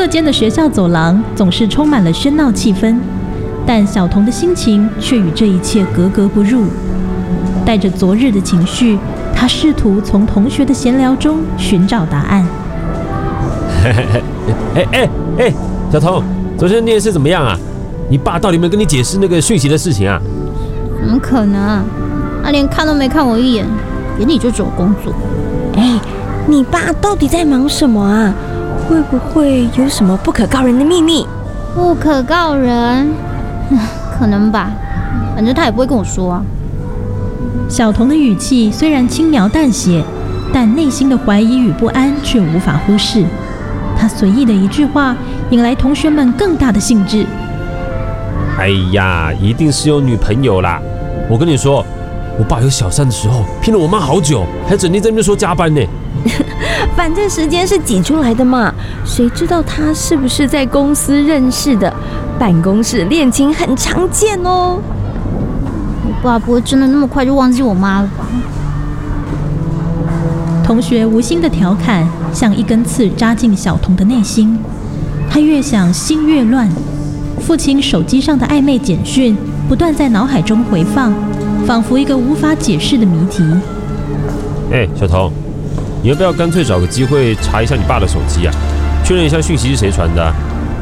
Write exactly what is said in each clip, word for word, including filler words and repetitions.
课间的学校走廊总是充满了喧闹气氛，但小童的心情却与这一切格格不入。带着昨日的情绪，他试图从同学的闲聊中寻找答案。 哎哎哎，小童，昨天面试怎么样啊？你爸到底有没有跟你解释那个讯息的事情啊？ 怎么可能？他连看都没看我一眼，眼里就只有工作。 哎，你爸到底在忙什么啊？会不会有什么不可告人的秘密？ 不可告人，可能吧，反正他也不会跟我说啊。 小童的语气虽然轻描淡写，但内心的怀疑与不安却无法忽视。他随意的一句话，引来同学们更大的兴致。 哎呀，一定是有女朋友啦！我跟你说，我爸有小三的时候骗了我妈好久，还整天在那边说加班呢。 反正时间是挤出来的嘛，谁知道他是不是在公司认识的？办公室恋情很常见哦。 我爸不会真的那么快就忘记我妈了吧？ 同学无心的调侃，像一根刺扎进小童的内心。他越想心越乱。父亲手机上的暧昧简讯不断在脑海中回放，仿佛一个无法解释的谜题。 哎，小童，你要不要干脆找个机会查一下你爸的手机啊？确认一下讯息是谁传的啊？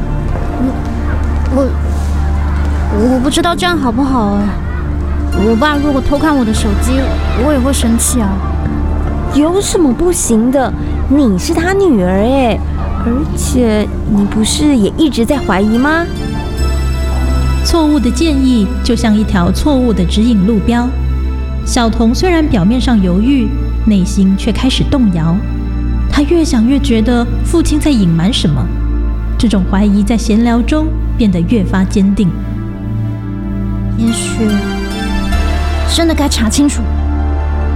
我我我不知道这样好不好啊？我爸如果偷看我的手机，我也会生气啊。 有什么不行的？你是他女儿哎，而且你不是也一直在怀疑吗？ 错误的建议就像一条错误的指引路标。小童虽然表面上犹豫，内心却开始动摇。他越想越觉得父亲在隐瞒什么，这种怀疑在闲聊中变得越发坚定。 也许真的该查清楚。